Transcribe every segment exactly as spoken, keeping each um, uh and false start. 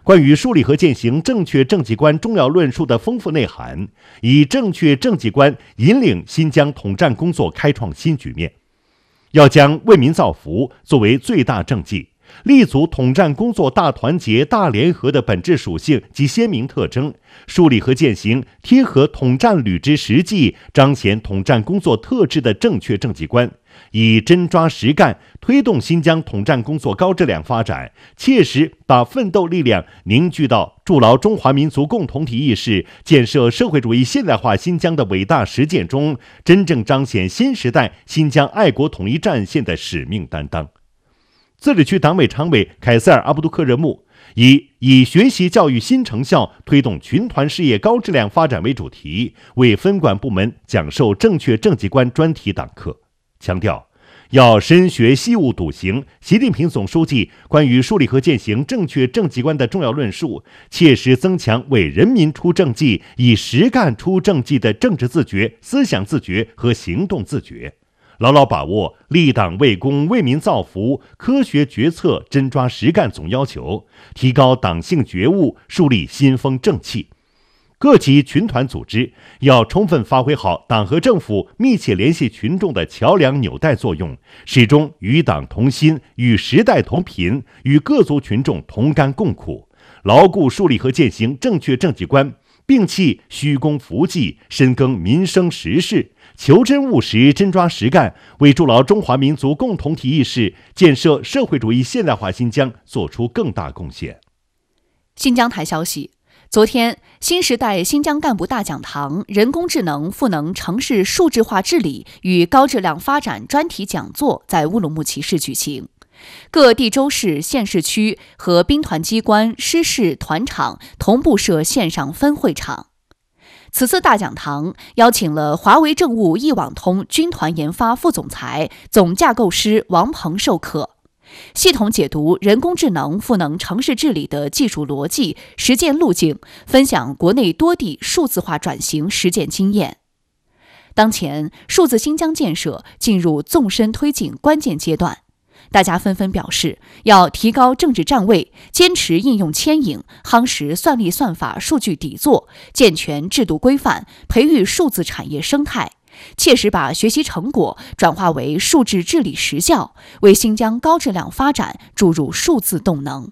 关于树立和践行正确政绩观重要论述的丰富内涵，以正确政绩观引领新疆统战工作开创新局面。要将为民造福作为最大政绩，立足统战工作大团结大联合的本质属性及鲜明特征，树立和践行贴合统战履之实际，彰显统战工作特质的正确政绩观，以真抓实干推动新疆统战工作高质量发展，切实把奋斗力量凝聚到筑牢中华民族共同体意识、建设社会主义现代化新疆的伟大实践中，真正彰显新时代新疆爱国统一战线的使命担当。自治区党委常委凯塞尔·阿布杜克热木以以学习教育新成效推动群团事业高质量发展为主题，为分管部门讲授正确政绩观专题党课，强调要深学习务笃行习近平总书记关于树立和践行正确政绩观的重要论述，切实增强为人民出政绩、以实干出政绩的政治自觉、思想自觉和行动自觉，牢牢把握立党为公、为民造福、科学决策、真抓实干总要求，提高党性觉悟，树立新风正气。各级群团组织要充分发挥好党和政府密切联系群众的桥梁纽带作用，始终与党同心、与时代同频、与各族群众同甘共苦，牢固树立和践行正确政绩观，摒弃虚功浮绩，深耕民生时事，求真务实，真抓实干，为筑牢中华民族共同体意识、建设社会主义现代化新疆做出更大贡献。 新疆台消息，昨天，新时代新疆干部大讲堂人工智能赋能城市数字化治理与高质量发展专题讲座在乌鲁木齐市举行。各地州市、县市区和兵团机关、师事团场同步设线上分会场。此次大讲堂邀请了华为政务易网通军团研发副总裁、总架构师王鹏授课，系统解读人工智能赋能城市治理的技术逻辑、实践路径，分享国内多地数字化转型实践经验。当前，数字新疆建设进入纵深推进关键阶段，大家纷纷表示要提高政治站位，坚持应用牵引，夯实算力算法数据底座，健全制度规范，培育数字产业生态，切实把学习成果转化为数字治理实效，为新疆高质量发展注入数字动能。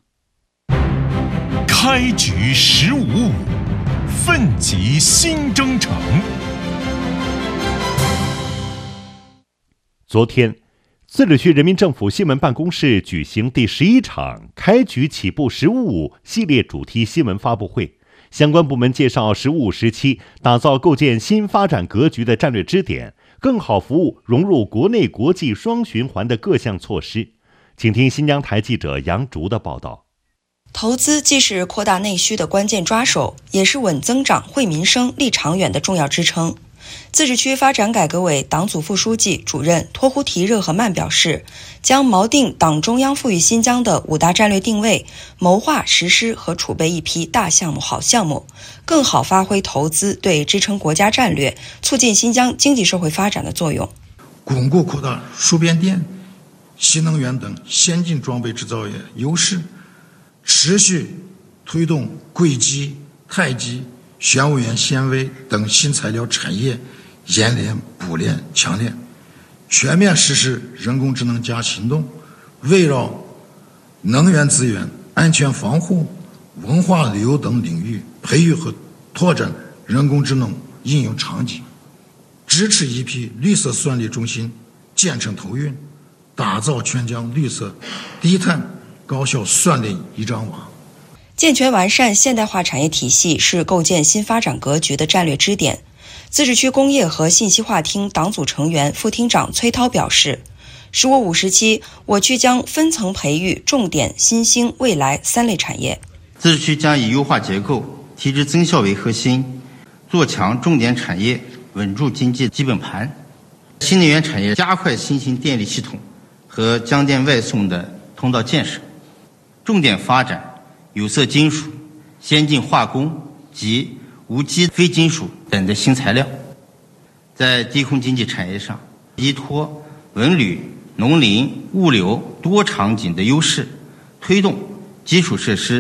开局十五五，奋楫新征程。 昨天，自治区人民政府新闻办公室举行第十一场开局起步十五五系列主题新闻发布会，相关部门介绍十五五时期打造构建新发展格局的战略支点，更好服务融入国内国际双循环的各项措施。请听新疆台记者杨竹的报道。 投资既是扩大内需的关键抓手，也是稳增长、惠民生、利长远的重要支撑。自治区发展改革委党组副书记、主任托呼提热合曼表示，将锚定党中央赋予新疆的五大战略定位，谋划实施和储备一批大项目、好项目，更好发挥投资对支撑国家战略、促进新疆经济社会发展的作用。 巩固扩大输变电、新能源等先进装备制造业优势，持续推动硅基、钛基、玄武岩纤维等新材料产业冶炼、补炼、强炼，全面实施人工智能加行动，围绕能源资源、安全防护、文化旅游等领域培育和拓展人工智能应用场景，支持一批绿色算力中心建成投运，打造全疆绿色低碳高效算力一张网。 健全完善现代化产业体系是构建新发展格局的战略支点。自治区工业和信息化厅党组成员、副厅长崔涛表示，十五五时期，我区将分层培育重点新兴未来三类产业。 自治区将以优化结构、提质增效为核心，做强重点产业，稳住经济基本盘。新能源产业加快新型电力系统和江电外送的通道建设，重点发展有色金属、先进化工及无机非金属等的新材料。在低空经济产业上，依托文旅、农林、物流多场景的优势，推动基础设施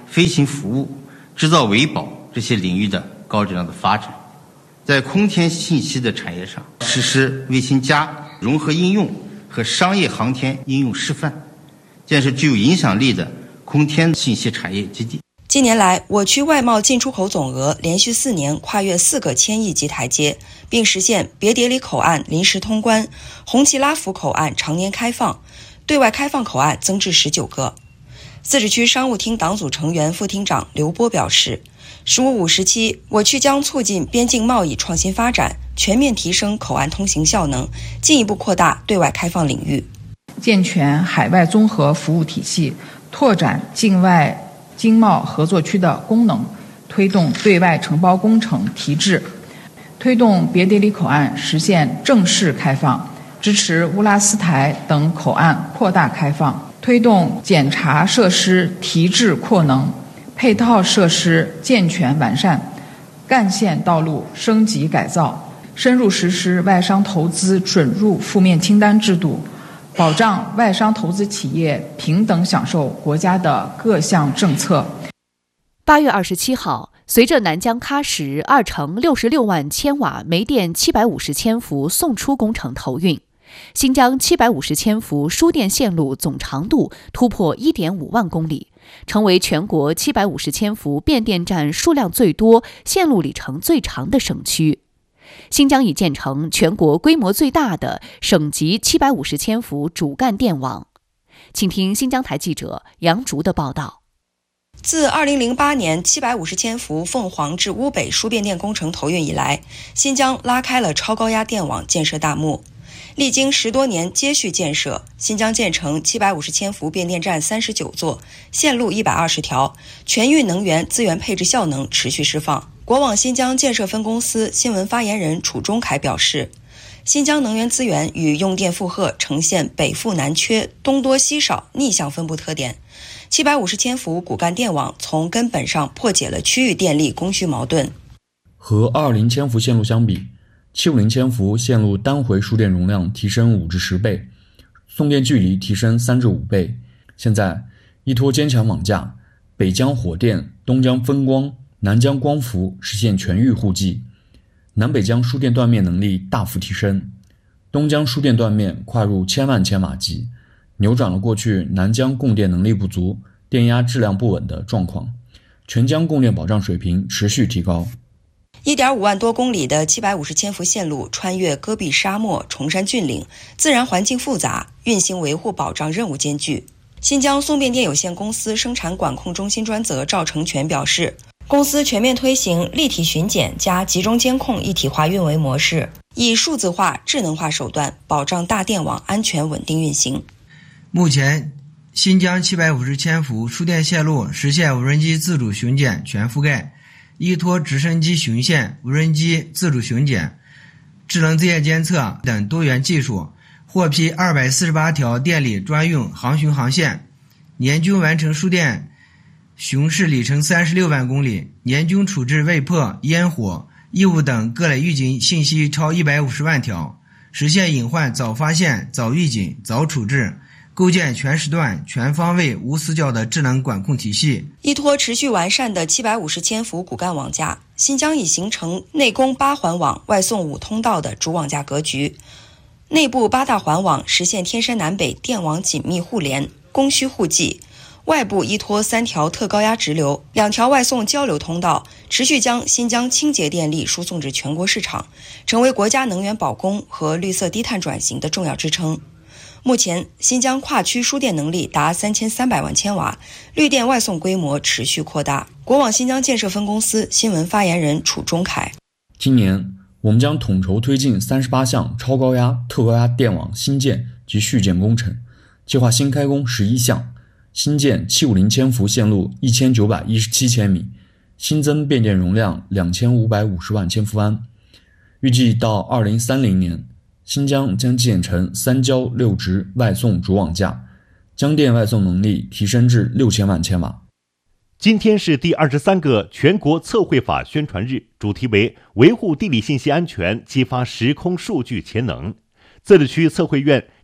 飞行服务、制造维保这些领域的高质量的发展。在空天信息的产业上，实施卫星加融合应用和商业航天应用示范，建设具有影响力的空天信息产业基地。 近年来，我区外贸进出口总额连续四年跨越四个千亿级台阶，并实现别叠里口岸临时通关，红旗拉福口岸常年开放，对外开放口岸增至十九个。自治区商务厅党组成员、副厅长刘波表示，十五五时期，我区将促进边境贸易创新发展，全面提升口岸通行效能，进一步扩大对外开放领域， 健全海外综合服务体系，拓展境外经贸合作区的功能，推动对外承包工程提质，推动别叠里口岸实现正式开放，支持乌拉斯台等口岸扩大开放，推动检查设施提质扩能，配套设施健全完善，干线道路升级改造，深入实施外商投资准入负面清单制度，保障外商投资企业平等享受国家的各项政策。 八月二十七号，随着南江喀什二乘六十六万千瓦煤电七百五十千伏送出工程投运，新疆七百五十千伏输电线路总长度突破 一点五万公里，成为全国七百五十千伏变电站数量最多、线路里程最长的省区。新疆已建成全国规模最大的省级七百五十千伏主干电网。请听新疆台记者杨竹的报道。 自二零零八年七百五十千伏凤凰至乌北输变电工程投运以来，新疆拉开了超高压电网建设大幕。历经十多年接续建设，新疆建成七百五十千伏变电站三十九座，线路一百二十条，全域能源资源配置效能持续释放。国网新疆建设分公司新闻发言人楚忠凯表示，新疆能源资源与用电负荷呈现北富南缺、东多西少逆向分布特点。七百五十千伏骨干电网从根本上破解了区域电力供需矛盾。 和二十千伏线路相比，七十五千伏线路单回输电容量提升五至十倍，送电距离提升三至五倍。现在，依托坚强网架，北疆火电、东疆分光、南疆光伏实现全域互济，南北疆输电断面能力大幅提升，东疆输电断面跨入千万千瓦级，扭转了过去南疆供电能力不足、电压质量不稳的状况，全疆供电保障水平持续提高。 一点五万多公里的七百五十千伏线路穿越戈壁沙漠、崇山峻岭，自然环境复杂，运行维护保障任务艰巨。新疆送变电有限公司生产管控中心专责赵成全表示，公司全面推行立体巡检加集中监控一体化运维模式，以数字化、智能化手段保障大电网安全稳定运行。 目前，新疆七百五十千伏输电线路实现无人机自主巡检全覆盖，依托直升机巡线、无人机自主巡检、智能自验监测等多元技术，获批二百四十八条电力专用航巡航线，年均完成输电巡视里程三十六万公里，年均处置未破、烟火、异物等各类预警信息超一百五十万条，实现隐患早发现、早预警、早处置，构建全时段、全方位、无死角的智能管控体系。 依托持续完善的七百五十千伏骨干网架，新疆已形成内供八环网、外送五通道的主网架格局。内部八大环网实现天山南北电网紧密互联、供需互济；外部依托三条特高压直流、两条外送交流通道，持续将新疆清洁电力输送至全国市场，成为国家能源保供和绿色低碳转型的重要支撑。目前，新疆跨区输电能力达三千三百万千瓦，绿电外送规模持续扩大。国网新疆建设分公司新闻发言人楚忠凯： 今年，我们将统筹推进三十八项超高压、特高压电网新建及续建工程，计划新开工十一项，新建七百五十千伏线路一千九百一十七千米，新增变电容量两千五百五十万千伏安。预计到二零三零年，新疆将建成三交六直外送主网架，将电外送能力提升至六千万千瓦。 今天是第二十三个全国测绘法宣传日，主题为维护地理信息安全，激发时空数据潜能。自治区测绘院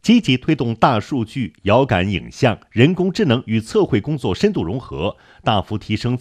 积极推动大数据、遥感影像、人工智能与测绘工作深度融合，大幅提升